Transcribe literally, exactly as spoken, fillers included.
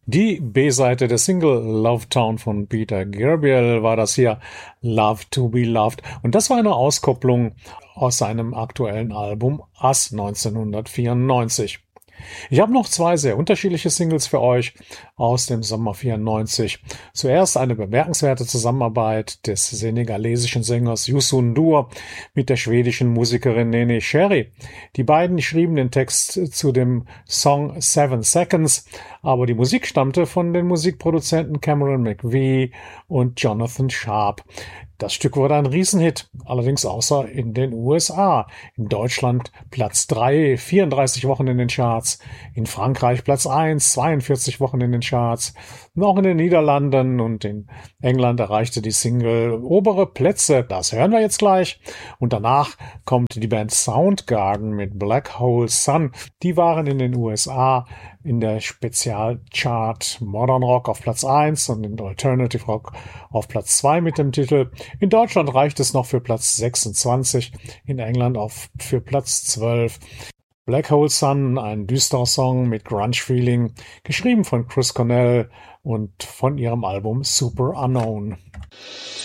Die B-Seite der Single Love Town von Peter Gabriel war das hier, Love to be Loved. Und das war eine Auskopplung aus seinem aktuellen Album Us neunzehnhundertvierundneunzig. Ich habe noch zwei sehr unterschiedliche Singles für euch aus dem Sommer vierundneunzig. Zuerst eine bemerkenswerte Zusammenarbeit des senegalesischen Sängers Youssou N'Dour mit der schwedischen Musikerin Neneh Cherry. Die beiden schrieben den Text zu dem Song Seven Seconds, aber die Musik stammte von den Musikproduzenten Cameron McVie und Jonathan Sharp. Das Stück wurde ein Riesenhit, allerdings außer in den U S A. In Deutschland Platz drei, vierunddreißig Wochen in den Charts. In Frankreich Platz eins, zweiundvierzig Wochen in den Charts. Und auch in den Niederlanden und in England erreichte die Single obere Plätze. Das hören wir jetzt gleich. Und danach kommt die Band Soundgarden mit Black Hole Sun. Die waren in den U S A in der Spezialchart Modern Rock auf Platz eins und in Alternative Rock auf Platz zwei mit dem Titel. In Deutschland reicht es noch für Platz sechsundzwanzig, in England auf für Platz zwölf. Black Hole Sun, ein düsterer Song mit Grunge-Feeling, geschrieben von Chris Cornell und von ihrem Album Super Unknown.